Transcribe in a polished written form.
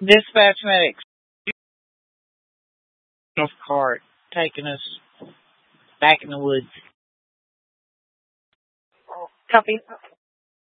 Dispatch medics. Of cart taking us back in the woods. Copy.